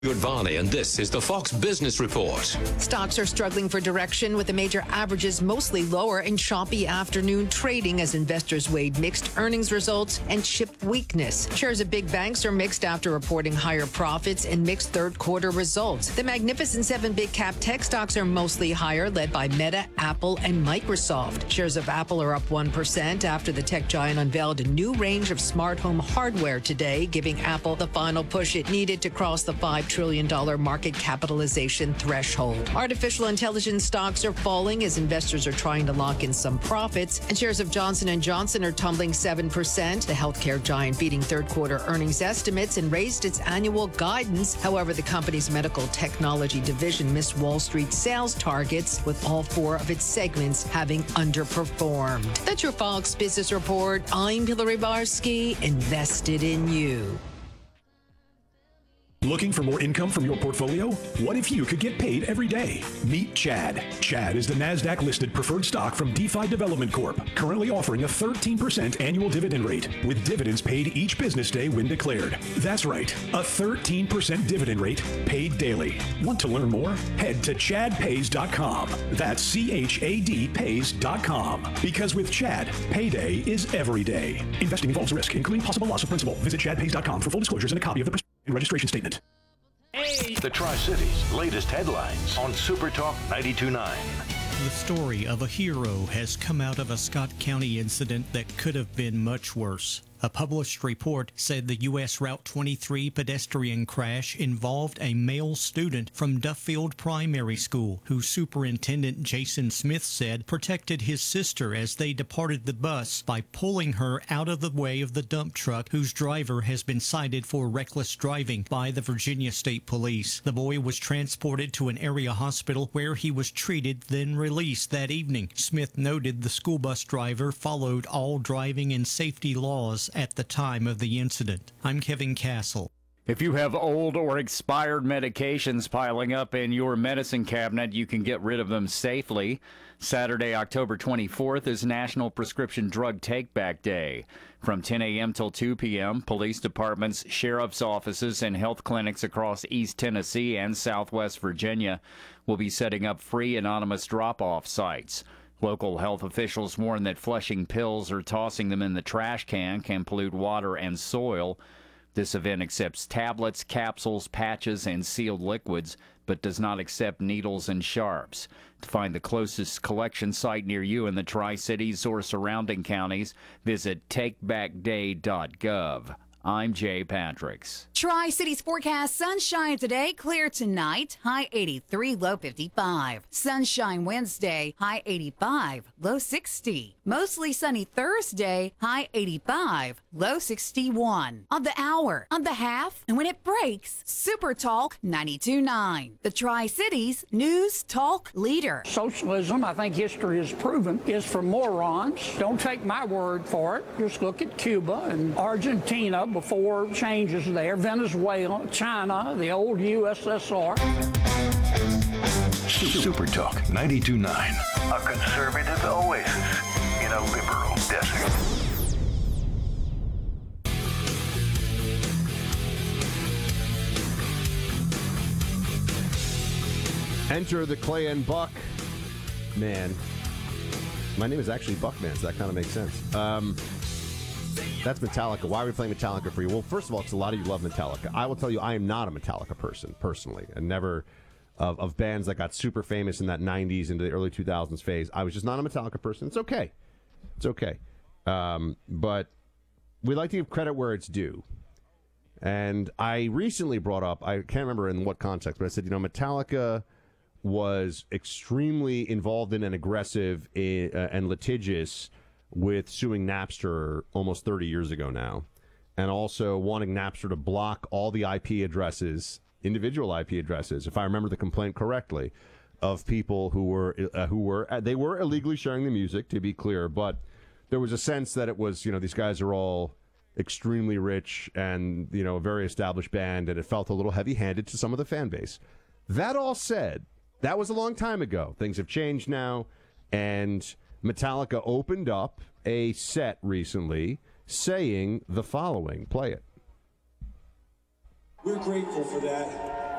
Udvani, and this is the Fox Business Report. Stocks are struggling for direction with the major averages mostly lower in choppy afternoon trading as investors weighed mixed earnings results and chip weakness. Shares of big banks are mixed after reporting higher profits and mixed third quarter results. The Magnificent Seven big cap tech stocks are mostly higher, led by Meta, Apple, and Microsoft. Shares of Apple are up 1% after the tech giant unveiled a new range of smart home hardware today, giving Apple the final push it needed to cross the $5 trillion market capitalization threshold. Artificial intelligence stocks are falling as investors are trying to lock in some profits, and shares of Johnson & Johnson are tumbling 7%. The healthcare giant beating third quarter earnings estimates and raised its annual guidance. However, the company's medical technology division missed Wall Street sales targets, with all four of its segments having underperformed. That's your Fox Business Report. I'm Hillary Barsky, invested in you. Looking for more income from your portfolio? What if you could get paid every day? Meet Chad. Chad is the NASDAQ-listed preferred stock from DeFi Development Corp., currently offering a 13% annual dividend rate, with dividends paid each business day when declared. That's right, a 13% dividend rate paid daily. Want to learn more? Head to chadpays.com. That's CHAD pays.com. Because with Chad, payday is every day. Investing involves risk, including possible loss of principal. Visit chadpays.com for full disclosures and a copy of the registration statement. The Tri-Cities' latest headlines on Super Talk 92.9. The story of a hero has come out of a Scott County incident that could have been much worse. A published report said the U.S. Route 23 pedestrian crash involved a male student from Duffield Primary School, who Superintendent Jason Smith said protected his sister as they departed the bus by pulling her out of the way of the dump truck, whose driver has been cited for reckless driving by the Virginia State Police. The boy was transported to an area hospital where he was treated, then released that evening. Smith noted the school bus driver followed all driving and safety laws at the time of the incident. I'm Kevin Castle. If you have old or expired medications piling up in your medicine cabinet, you can get rid of them safely. Saturday, October 24th is National Prescription Drug Take-Back Day. From 10 a.m. till 2 p.m., police departments, sheriff's offices, and health clinics across East Tennessee and Southwest Virginia will be setting up free anonymous drop-off sites. Local health officials warn that flushing pills or tossing them in the trash can pollute water and soil. This event accepts tablets, capsules, patches, and sealed liquids, but does not accept needles and sharps. To find the closest collection site near you in the Tri-Cities or surrounding counties, visit takebackday.gov. I'm Jay Patricks. Tri-Cities forecast: sunshine today, clear tonight, high 83, low 55. Sunshine Wednesday, high 85, low 60. Mostly sunny Thursday, high 85, low 61. On the hour, on the half, and when it breaks, Super Talk 92.9. The Tri-Cities news talk leader. Socialism, I think history has proven, is for morons. Don't take my word for it. Just look at Cuba and Argentina before changes there, Venezuela, China, the old USSR. Super Talk 92.9, a conservative oasis in a liberal desert. Enter the Clay and Buck Man. My name is actually Buckman, so that kind of makes sense. That's Metallica. Why are we playing Metallica for you? Well, first of all, because a lot of you love Metallica. I will tell you, I am not a Metallica person, personally, and never of bands that got super famous in that 90s into the early 2000s phase. I was just not a Metallica person. It's okay. It's okay. But we like to give credit where it's due. And I recently brought up, I can't remember in what context, but I said, Metallica was extremely involved in and aggressive and litigious with suing Napster almost 30 years ago now, and also wanting Napster to block all the IP addresses, individual IP addresses, if I remember the complaint correctly, of people who were illegally sharing the music, to be clear, but there was a sense that it was, these guys are all extremely rich and, a very established band, and it felt a little heavy-handed to some of the fan base. That all said, that was a long time ago. Things have changed now, and Metallica opened up a set recently saying the following. Play it. We're grateful for that.